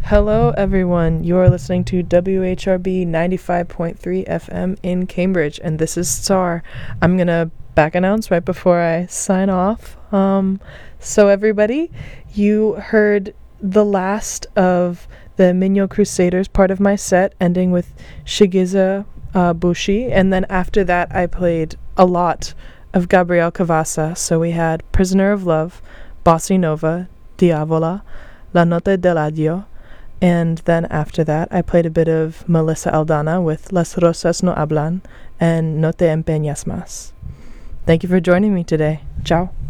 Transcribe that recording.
Hello, everyone. You are listening to WHRB 95.3 FM in Cambridge, and this is Tsar. I'm going to back announce right before I sign off. So, everybody, you heard the last of the Minyo Crusaders part of my set, ending with Shigiza Bushi, and then after that, I played a lot of Gabriel Cavassa. So, we had Prisoner of Love, Bossa Nova, Diavola, La Notte dell'Addio. And then after that, I played a bit of Melissa Aldana with Las Rosas no Hablan and No te empeñas más. Thank you for joining me today. Ciao.